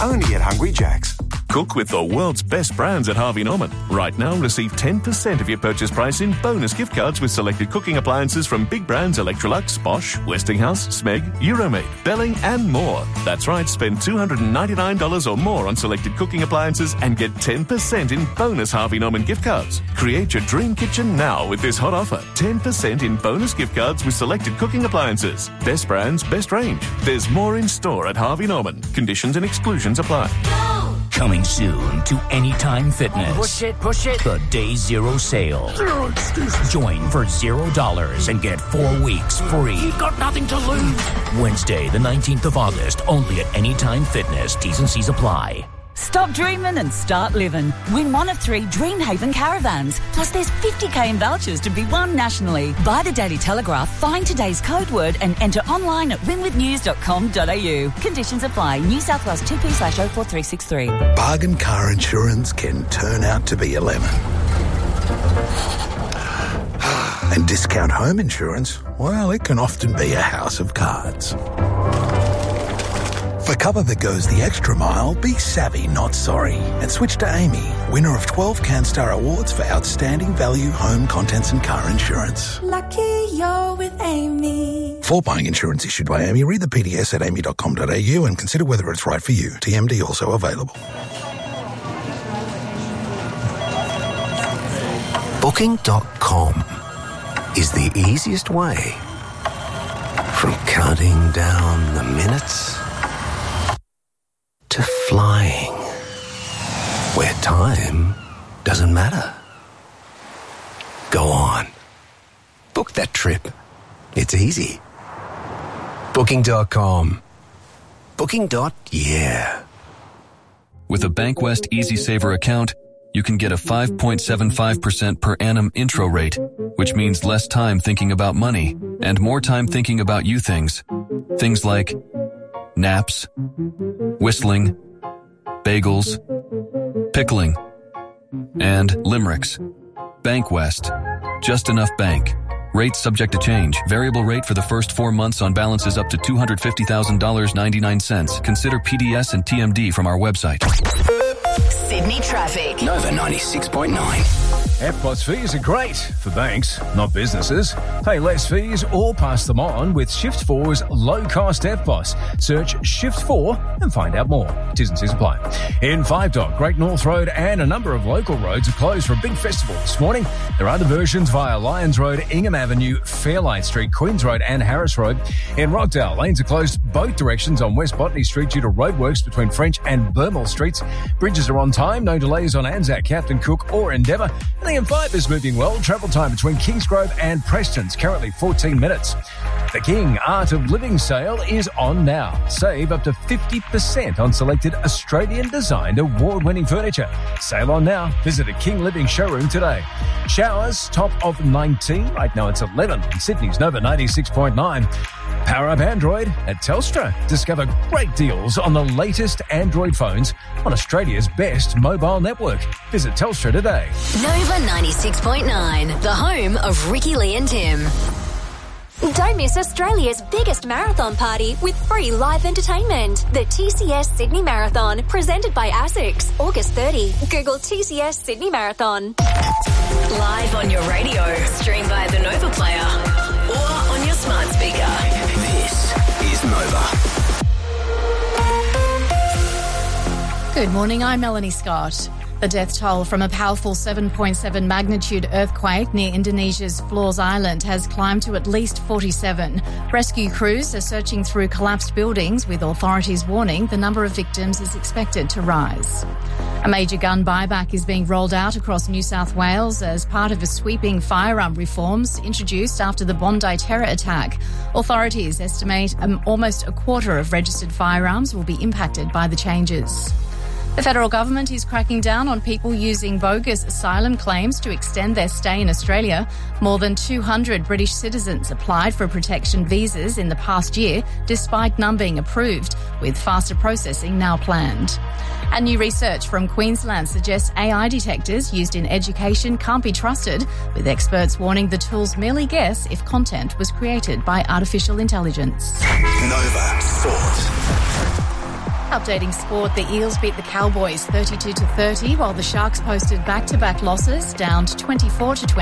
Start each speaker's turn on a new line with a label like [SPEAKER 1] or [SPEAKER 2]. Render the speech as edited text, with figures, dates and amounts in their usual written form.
[SPEAKER 1] Only at Hungry Jack's.
[SPEAKER 2] Cook with the world's best brands at Harvey Norman. Right now, receive 10% of your purchase price in bonus gift cards with selected cooking appliances from big brands Electrolux, Bosch, Westinghouse, Smeg, Euromade, Belling and more. That's right, spend $299 or more on selected cooking appliances and get 10% in bonus Harvey Norman gift cards. Create your dream kitchen now with this hot offer. 10% in bonus gift cards with selected cooking appliances. Best brands, best range. There's more in store at Harvey Norman. Conditions and exclusions apply.
[SPEAKER 3] Coming soon to Anytime Fitness.
[SPEAKER 4] Push it.
[SPEAKER 3] The Day Zero sale.
[SPEAKER 4] Zero excuses.
[SPEAKER 3] Join for $0 and get 4 weeks free.
[SPEAKER 4] You've got nothing to lose.
[SPEAKER 3] Wednesday, the 19th of August, only at Anytime Fitness. T's and C's apply.
[SPEAKER 5] Stop dreaming and start living. Win one of 3 Dreamhaven caravans. Plus there's 50k in vouchers to be won nationally. Buy the Daily Telegraph, find today's code word and enter online at winwithnews.com.au. Conditions apply. New South Wales 2P/04363.
[SPEAKER 6] Bargain car insurance can turn out to be a lemon. And discount home insurance, well, it can often be a house of cards. For cover that goes the extra mile, be savvy, not sorry. And switch to Amy, winner of 12 CanStar Awards for Outstanding Value Home Contents and Car Insurance.
[SPEAKER 7] Lucky you're with Amy.
[SPEAKER 6] For buying insurance issued by Amy, read the PDS at amy.com.au and consider whether it's right for you. TMD also available.
[SPEAKER 8] Booking.com is the easiest way from counting down the minutes to flying, where time doesn't matter. Go on. Book that trip. It's easy. Booking.com. Booking.yeah.
[SPEAKER 9] With a Bankwest Easy Saver account, you can get a 5.75% per annum intro rate, which means less time thinking about money and more time thinking about you things. Things like naps, whistling, bagels, pickling, and limericks. Bankwest. Just enough bank. Rates subject to change. Variable rate for the first 4 months on balances up to $250,000.99. Consider PDS and TMD from our website.
[SPEAKER 10] Sydney traffic.
[SPEAKER 8] Nova 96.9.
[SPEAKER 11] EFTPOS fees are great for banks, not businesses. Pay less fees or pass them on with Shift4's low-cost EFTPOS. Search Shift4 and find out more. T's and C's apply. In Five Dock, Great North Road and a number of local roads are closed for a big festival this morning. There are other versions via Lyons Road, Ingham Avenue, Fairlight Street, Queens Road and Harris Road. In Rockdale, lanes are closed both directions on West Botany Street due to roadworks between French and Burmel Streets. Bridges are on time, no delays on Anzac, Captain Cook or Endeavour. The M5 is moving well. Travel time between Kingsgrove and Preston's currently 14 minutes. The King Art of Living sale is on now. Save up to 50% on selected Australian-designed award-winning furniture. Sale on now. Visit a King Living showroom today. Showers, top of 19. Right now it's 11 in Sydney's Nova 96.9. Power up Android at Telstra. Discover great deals on the latest Android phones on Australia's best mobile network. Visit Telstra today.
[SPEAKER 10] Nova 96.9, the home of Ricky Lee and Tim.
[SPEAKER 7] Don't miss Australia's biggest marathon party with free live entertainment. The TCS Sydney Marathon, presented by ASICS. August 30. Google TCS Sydney Marathon.
[SPEAKER 10] Live on your radio, stream via the Nova Player, or on your smart speaker.
[SPEAKER 8] This is Nova.
[SPEAKER 12] Good morning, I'm Melanie Scott. The death toll from a powerful 7.7 magnitude earthquake near Indonesia's Flores Island has climbed to at least 47. Rescue crews are searching through collapsed buildings, with authorities warning the number of victims is expected to rise. A major gun buyback is being rolled out across New South Wales as part of a sweeping firearm reforms introduced after the Bondi terror attack. Authorities estimate almost a quarter of registered firearms will be impacted by the changes. The federal government is cracking down on people using bogus asylum claims to extend their stay in Australia. More than 200 British citizens applied for protection visas in the past year, despite none being approved, with faster processing now planned. And new research from Queensland suggests AI detectors used in education can't be trusted, with experts warning the tools merely guess if content was created by artificial intelligence.
[SPEAKER 1] Nova Sport.
[SPEAKER 12] Updating sport, the Eels beat the Cowboys 32-30, while the Sharks posted back-to-back losses, down 24-20.